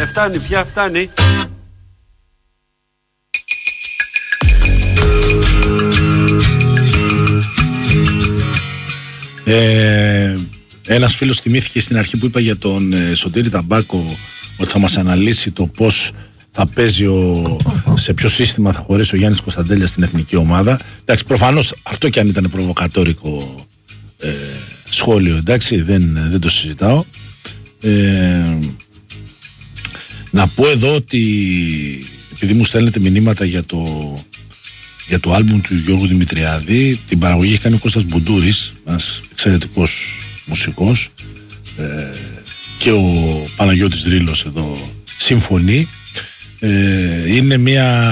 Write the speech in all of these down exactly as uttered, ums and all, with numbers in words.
Ε, φτάνει, πια φτάνει. Ε, ένας φίλος θυμήθηκε στην αρχή που είπα για τον ε, Σωτήρη Ταμπάκο ότι θα μας αναλύσει το πώς θα παίζει ο, σε ποιο σύστημα θα χωρέσει ο Γιάννης Κωνσταντέλιας στην εθνική ομάδα. Εντάξει, προφανώς αυτό και αν ήταν προβοκατόρικο ε, σχόλιο, εντάξει, δεν, δεν το συζητάω. Ε, να πω εδώ ότι επειδή μου στέλνετε μηνύματα για το για το άλμπουμ του Γιώργου Δημητριάδη, την παραγωγή έχει κάνει ο Κώστας Μπουντούρης, ένας εξαιρετικός μουσικός, ε, και ο Παναγιώτης Ρήλος εδώ συμφωνεί. Ε, είναι μια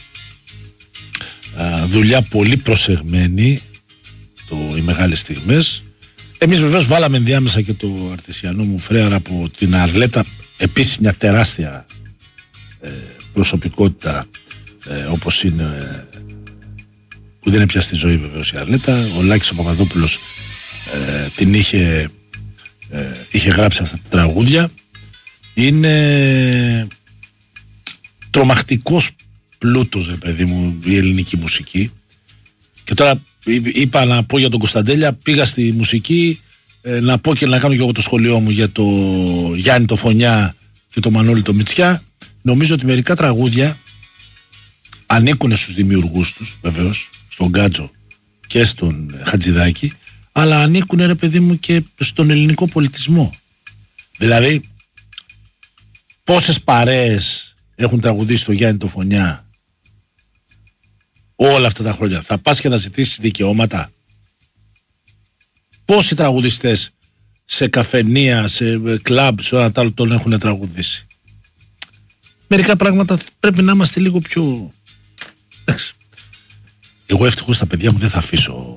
α, δουλειά πολύ προσεγμένη, το, οι μεγάλες στιγμές. Εμείς βεβαίως βάλαμε ενδιάμεσα και το αρτισιανό μου Φρέαρα από την Αρλέτα, επίσης μια τεράστια ε, προσωπικότητα, ε, όπως είναι, ε, που δεν είναι πια στη ζωή βεβαίως η Αρλέτα. Ο Λάκης ο Παπαδόπουλος ε, την είχε, ε, είχε γράψει αυτά τα τραγούδια. Είναι τρομακτικός πλούτος, ρε παιδί μου, η ελληνική μουσική. Και τώρα είπα να πω για τον Κωνσταντέλια, πήγα στη μουσική ε, να πω και να κάνω και εγώ το σχολείο μου για το Γιάννη το Φωνιά και το Μανώλη το Μητσιά. Νομίζω ότι μερικά τραγούδια ανήκουν στους δημιουργούς τους, βεβαίως, στον Γκάτζο και στον Χατζηδάκη, αλλά ανήκουν, ρε παιδί μου, και στον ελληνικό πολιτισμό. Δηλαδή, πόσες παρέες έχουν τραγουδήσει το Γιάννη το Φωνιά όλα αυτά τα χρόνια? Θα πας και να ζητήσεις δικαιώματα? Πόσοι τραγουδιστές σε καφενεία, σε κλαμπ, σε όλα τα άλλα τον έχουν τραγουδήσει? Μερικά πράγματα πρέπει να είμαστε λίγο πιο... Εντάξει. Εγώ ευτυχώς τα παιδιά μου δεν θα αφήσω.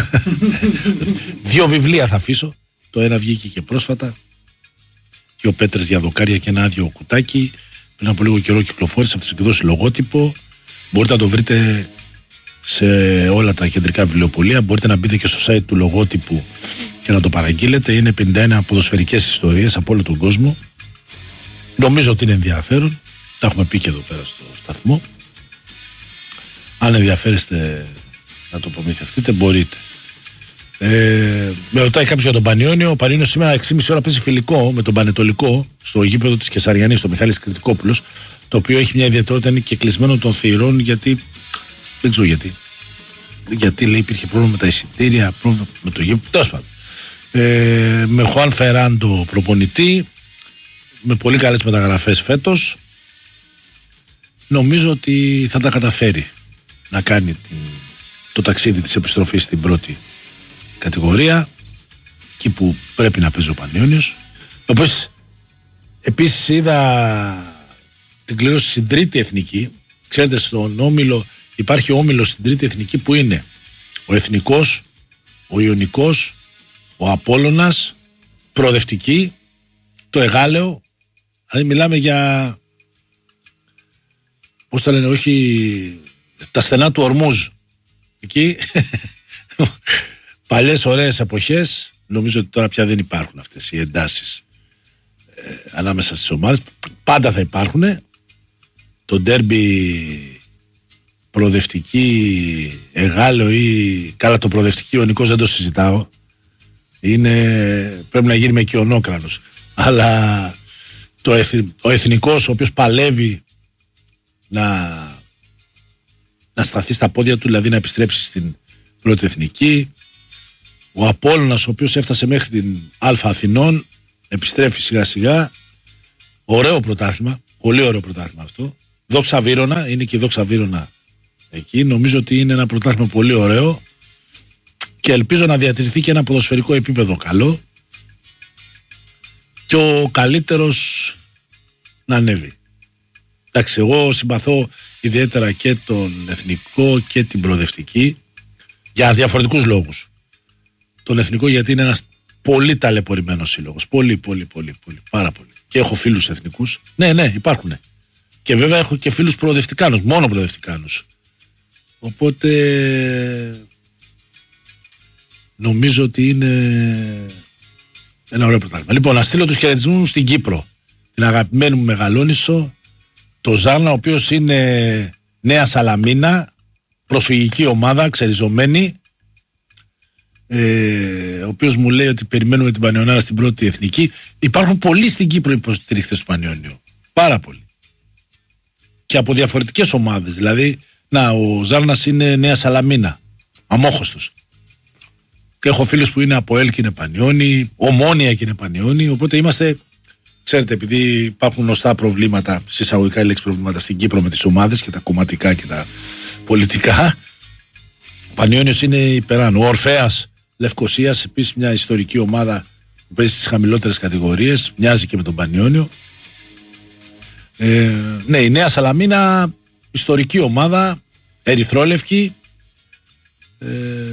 Δύο βιβλία θα αφήσω. Το ένα βγήκε και πρόσφατα, και ο Πέτρες για δοκάρια και ένα άδειο κουτάκι. Πριν από λίγο καιρό κυκλοφόρησε από τις εκδόσεις Λογότυπο. Μπορείτε να το βρείτε σε όλα τα κεντρικά βιβλιοπωλεία. Μπορείτε να μπείτε και στο site του Λογότυπου και να το παραγγείλετε. Είναι πενήντα ένα ποδοσφαιρικές ιστορίες από όλο τον κόσμο. Νομίζω ότι είναι ενδιαφέρον. Τα έχουμε πει και εδώ πέρα στο σταθμό. Αν ενδιαφέρεστε να το προμηθευτείτε, μπορείτε. Ε, με ρωτάει κάποιος για τον Πανιόνιο. Ο Πανιόνιος σήμερα έξι και μισή ώρα παίζει φιλικό με τον Πανετολικό στο γήπεδο της Κεσαριανής, στο Μιχάλης Κρητικόπουλος, το οποίο έχει μια ιδιαιτερότητα, είναι και κλεισμένο των θυρών, γιατί δεν ξέρω γιατί. Γιατί λέει υπήρχε πρόβλημα με τα εισιτήρια, πρόβλημα με το γήπεδο. Τέλος πάντων. Ε, με Χουάν Φεράντο προπονητή, με πολύ καλές μεταγραφές φέτος. Νομίζω ότι θα τα καταφέρει να κάνει την, το ταξίδι της επιστροφής στην πρώτη κατηγορία, εκεί που πρέπει να παίζει ο Πανιόνιος. Όπως επίσης είδα την κλήρωση στην τρίτη εθνική. Ξέρετε, στον όμιλο υπάρχει όμιλο στην τρίτη εθνική που είναι ο Εθνικός, ο Ιωνικός, ο Απόλλωνας, Προοδευτική, το Εγάλεο. Δηλαδή μιλάμε για, πώς το λένε, όχι, τα στενά του Ορμούζ. Εκεί παλιές ωραίες εποχές. Νομίζω ότι τώρα πια δεν υπάρχουν αυτές οι εντάσεις ε, ανάμεσα στις ομάδες. Πάντα θα υπάρχουν. Το ντέρμπι Προοδευτική Εγάλεο ή καλά, το Προοδευτική Ιωνικός δεν το συζητάω. Είναι, πρέπει να γίνει με κοιονόκρανος. Αλλά το εθ, ο Εθνικός, ο οποίος παλεύει να, να σταθεί στα πόδια του, δηλαδή να επιστρέψει στην πρώτη εθνική. Ο Απόλλωνας, ο οποίος έφτασε μέχρι την Α Αθηνών, επιστρέφει σιγά σιγά. Ωραίο πρωτάθλημα, πολύ ωραίο πρωτάθλημα αυτό. Δόξα Βύρωνα, είναι και η Δόξα Βύρωνα εκεί. Νομίζω ότι είναι ένα πρωτάθλημα πολύ ωραίο και ελπίζω να διατηρηθεί και ένα ποδοσφαιρικό επίπεδο καλό και ο καλύτερος να ανέβει. Εντάξει, εγώ συμπαθώ ιδιαίτερα και τον Εθνικό και την Προοδευτική για διαφορετικούς λόγους. Τον Εθνικό γιατί είναι ένας πολύ ταλαιπωρημένος σύλλογος. Πολύ, πολύ, πολύ, πολύ, πάρα πολύ. Και έχω φίλους εθνικούς. Ναι, ναι, υπάρχουν. Και βέβαια έχω και φίλους προοδευτικάνους, μόνο προοδευτικάνους. Οπότε νομίζω ότι είναι ένα ωραίο πρωτάθλημα. Λοιπόν, να στείλω τους χαιρετισμούς στην Κύπρο. την αγαπημένη μου Μεγαλόνισσο, το Ζάρνα, ο οποίος είναι Νέα Σαλαμίνα, προσφυγική ομάδα, ξεριζωμένη, ε, ο οποίος μου λέει ότι περιμένουμε την Πανιωνάρα στην πρώτη εθνική. Υπάρχουν πολλοί στην Κύπρο υποστηρίχτες του Πανιώνιου. Πάρα πολλοί. Και από διαφορετικές ομάδες. Δηλαδή, να, ο Ζάρνας είναι Νέα Σαλαμίνα, αμόχωστος. Και έχω φίλους που είναι από ΕΛ και είναι Πανιώνι, Ομόνια και είναι Πανιώνι, οπότε είμαστε, ξέρετε, επειδή υπάρχουν γνωστά προβλήματα, συσσαγωγικά η λέξη προβλήματα στην Κύπρο με τις ομάδες και τα κομματικά και τα πολιτικά, ο Πανιώνιος είναι υπεράνω. Ο Ορφέας Λευκοσίας, επίσης μια ιστορική ομάδα που παίζει στις χαμηλότερες κατηγορίες, μοιάζει και με τον Πανιώνιο. Ε, ναι, η Νέα Σαλαμίνα, ιστορική ομάδα, ερυθρόλευκη, ε,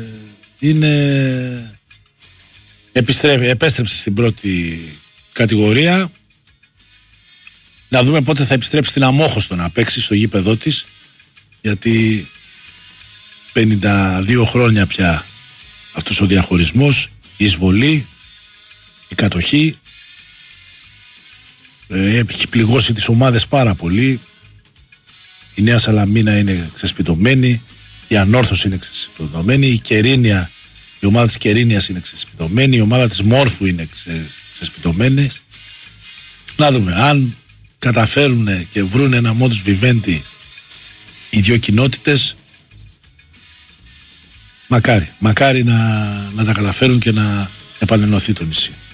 είναι, επιστρέφει, επέστρεψε στην πρώτη κατηγορία. Να δούμε πότε θα επιστρέψει στην Αμόχωστο να παίξει στο γήπεδό της, γιατί πενήντα δύο χρόνια πια αυτός ο διαχωρισμός, η εισβολή, η κατοχή, ε, έχει πληγώσει τις ομάδες πάρα πολύ. Η Νέα Σαλαμίνα είναι ξεσπιτωμένη, η Ανόρθωση είναι ξεσπιτωμένη, η Κερίνια, η ομάδα της Κερίνιας είναι ξεσπιτωμένη, η ομάδα της Μόρφου είναι ξεσπιτωμένη. Να δούμε αν καταφέρουν και βρουν ένα modus vivendi οι δύο κοινότητες. Μακάρι, μακάρι να, να τα καταφέρουν και να επανενωθεί το νησί.